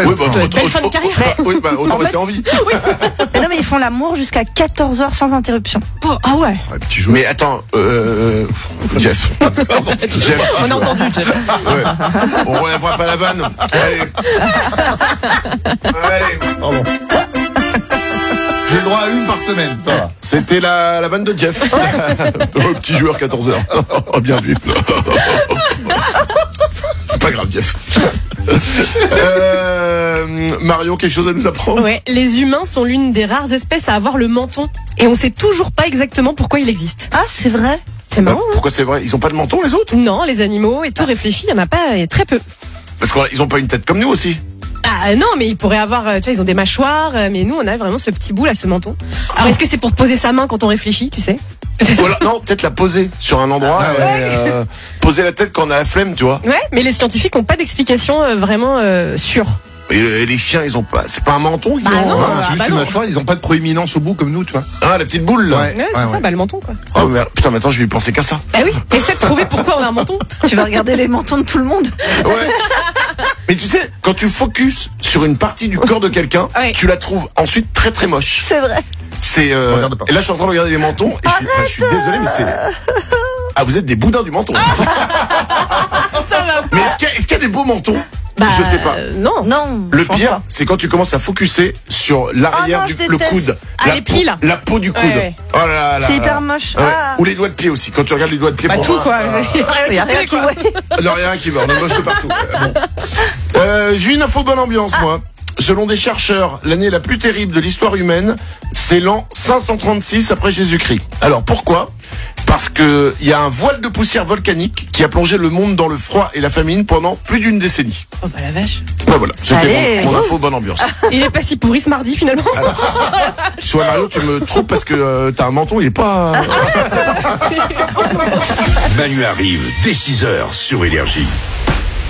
Ouais, Oui, bah, Belle fin de carrière. Oui, bah, autant En fait- rester en vie. Mais non, mais ils font l'amour jusqu'à 14h sans interruption. Oh, ah ouais. Ouais, petit joueur. Mais attends, Jeff. Jeff, On a entendu, Jeff. Ouais. On relèvera pas la vanne. Allez. Allez. Pardon. J'ai le droit à une par semaine, ça va. C'était la vanne de Jeff. Oh, petit joueur 14h. Oh, bien vu. C'est pas grave, Jeff. Mario, quelque chose à nous apprendre? Ouais, les humains sont l'une des rares espèces à avoir le menton. Et on sait toujours pas exactement pourquoi il existe. Ah, c'est vrai. C'est marrant, hein? Pourquoi c'est vrai? Ils ont pas de menton, les autres? Non, les animaux et tout réfléchi, il y en a pas, et très peu. Parce qu'ils ont pas une tête comme nous aussi. Ah non, mais ils pourraient avoir, tu vois, ils ont des mâchoires, mais nous on a vraiment ce petit bout là, ce menton. Alors est-ce que c'est pour poser sa main quand on réfléchit, tu sais? Voilà, non, peut-être la poser sur un endroit. Ah ouais. Poser la tête quand on a la flemme, tu vois. Ouais, mais les scientifiques ont pas d'explication vraiment sûre. Et les chiens, ils ont pas. C'est pas un menton qu'ils ont. non. Ouais, Ah, c'est juste bah une non. mâchoire, ils ont pas de proéminence au bout comme nous, tu vois. Ah, la petite boule là. Ouais. Ouais, c'est ça, bah le menton quoi. Oh merde, putain, maintenant je vais y penser qu'à ça. Bah oui, essaie de trouver pourquoi on a un menton. Tu vas regarder les mentons de tout le monde. Ouais. Mais tu sais, quand tu focuses sur une partie du corps de quelqu'un, Ouais. tu la trouves ensuite très très moche. C'est vrai. C'est. Regarde pas. Et là, je suis en train de regarder les mentons. Et je suis désolé, mais c'est. Ah, vous êtes des boudins du menton. Mais est-ce qu'il y a des beaux mentons? Bah, Je sais pas. Non. Non. Le je pense pire, pas. c'est quand tu commences à focuser sur l'arrière Ah non, du je le déteste. coude. Ah, les plis, là. La peau du coude. Ouais. Oh là là. C'est là. hyper moche. Ouais. Ah. Ou les doigts de pied aussi. Quand tu regardes les doigts de pied Bah pour tout moi, quoi. Il y a rien qui ouais. non, rien qui va. On est moche de partout. Bon. J'ai une info bonne ambiance, moi. Selon des chercheurs, l'année la plus terrible de l'histoire humaine, c'est l'an 536 après Jésus-Christ. Alors pourquoi? Parce que il y a un voile de poussière volcanique qui a plongé le monde dans le froid et la famine pendant plus d'une décennie. Oh bah la vache. Ouais, voilà, c'était Allez. mon info bonne ambiance. Il est pas si pourri ce mardi finalement. Soit Mario, tu me trompes parce que t'as un menton, il est pas. Manu arrive dès 6h sur Énergie.